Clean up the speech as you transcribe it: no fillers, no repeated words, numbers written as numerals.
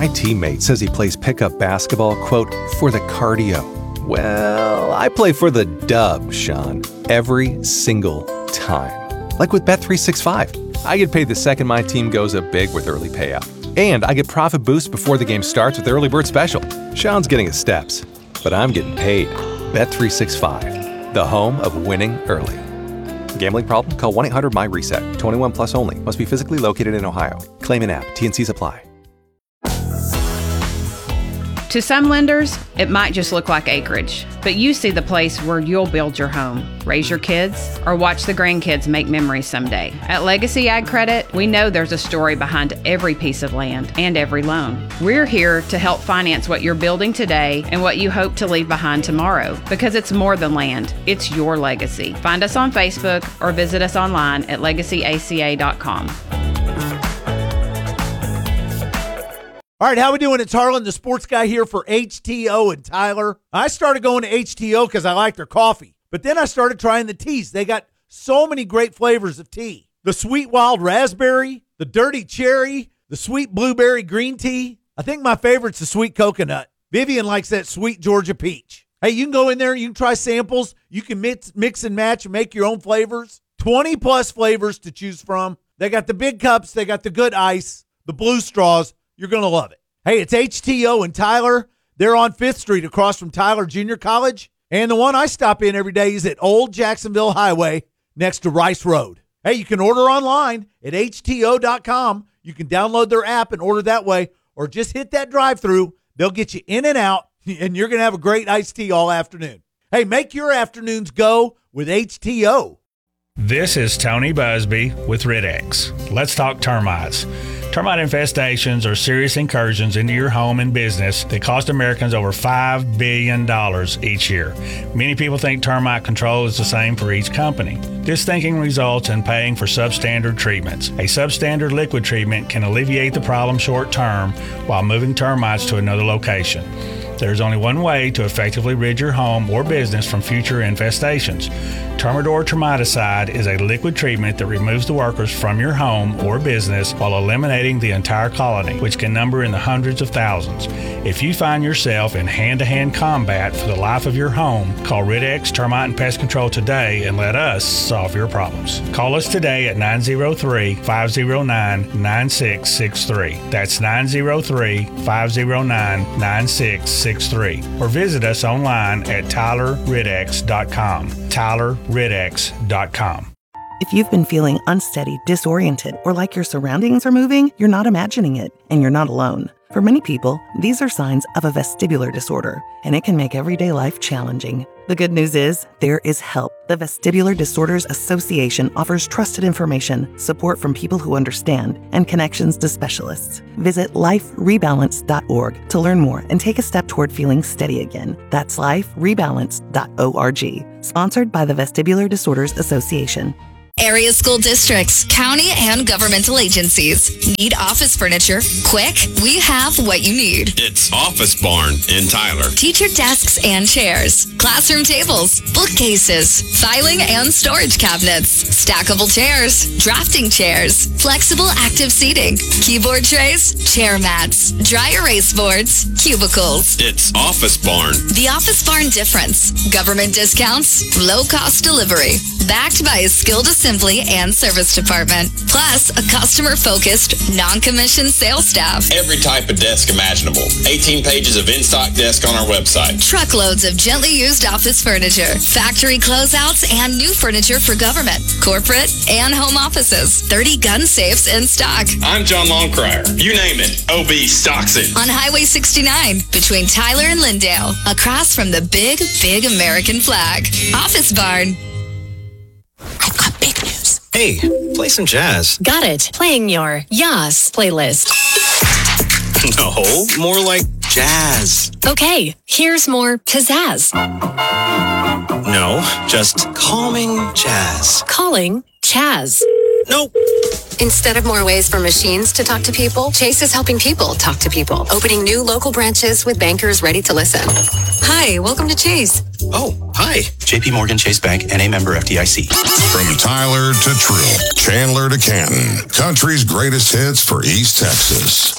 My teammate says he plays pickup basketball, quote, for the cardio. Well, I play for the dub, Sean, every single time. Like with Bet365. I get paid the second my team goes up big with early payout. And I get profit boosts before the game starts with Early Bird Special. Sean's getting his steps, but I'm getting paid. Bet365, the home of winning early. Gambling problem? Call 1-800-MY-RESET. 21 plus only. Must be physically located in Ohio. Claim in app. T&Cs apply. To some lenders, it might just look like acreage, but you see the place where you'll build your home, raise your kids, or watch the grandkids make memories someday. At Legacy Ag Credit, we know there's a story behind every piece of land and every loan. We're here to help finance what you're building today and what you hope to leave behind tomorrow, because it's more than land, it's your legacy. Find us on Facebook or visit us online at legacyaca.com. All right, how we doing? It's Harlan, the sports guy here for HTO and Tyler. I started going to HTO because I like their coffee, but then I started trying the teas. They got so many great flavors of tea. The sweet wild raspberry, the dirty cherry, the sweet blueberry green tea. I think my favorite's the sweet coconut. Vivian likes that sweet Georgia peach. Hey, you can go in there, you can try samples, you can mix and match and make your own flavors. 20 plus flavors to choose from. They got the big cups, they got the good ice, the blue straws. You're going to love it. Hey, it's HTO and Tyler. They're on 5th Street across from Tyler Junior College. And the one I stop in every day is at Old Jacksonville Highway next to Rice Road. Hey, you can order online at HTO.com. You can download their app and order that way, or just hit that drive-through. They'll get you in and out, and you're going to have a great iced tea all afternoon. Hey, make your afternoons go with HTO. This is Tony Busby with Rid-X. Let's talk termites. Termite infestations are serious incursions into your home and business that cost Americans over $5 billion each year. Many people think termite control is the same for each company. This thinking results in paying for substandard treatments. A substandard liquid treatment can alleviate the problem short term while moving termites to another location. There's only one way to effectively rid your home or business from future infestations. Termidor Termiticide is a liquid treatment that removes the workers from your home or business while eliminating the entire colony, which can number in the hundreds of thousands. If you find yourself in hand-to-hand combat for the life of your home, call Rid-X Termite and Pest Control today and let us solve your problems. Call us today at 903-509-9663. That's 903-509-9663. Or visit us online at TylerRidX.com. TylerRidX.com. If you've been feeling unsteady, disoriented, or like your surroundings are moving, you're not imagining it, and you're not alone. For many people, these are signs of a vestibular disorder, and it can make everyday life challenging. The good news is, there is help. The Vestibular Disorders Association offers trusted information, support from people who understand, and connections to specialists. Visit liferebalance.org to learn more and take a step toward feeling steady again. That's liferebalance.org. Sponsored by the Vestibular Disorders Association. Area school districts, county, and governmental agencies. Need office furniture? Quick, we have what you need. It's Office Barn in Tyler. Teacher desks and chairs, classroom tables, bookcases, filing and storage cabinets, stackable chairs, drafting chairs, flexible active seating, keyboard trays, chair mats, dry erase boards, cubicles. It's Office Barn. The Office Barn difference. Government discounts, low-cost delivery, backed by a skilled assembly and service department, plus a customer-focused, non-commissioned sales staff. Every type of desk imaginable. 18 pages of in-stock desk on our website. Truckloads of gently used office furniture, factory closeouts, and new furniture for government, corporate, and home offices. 30 gun safes in stock. I'm John Longcrier. You name it, OB stocks it. On Highway 69, between Tyler and Lindale, across from the big, big American flag. Office Barn. I've got big news. Hey, play some jazz. Got it. Playing your Yas playlist. No, more like jazz. Okay, here's more pizzazz. No, just calming jazz. Calling Chaz. Nope. Instead of more ways for machines to talk to people, Chase is helping people talk to people, opening new local branches with bankers ready to listen. Hi, welcome to Chase. Oh, hi. JP Morgan Chase Bank, NA member FDIC. From Tyler to Trill, Chandler to Canton, country's greatest hits for East Texas.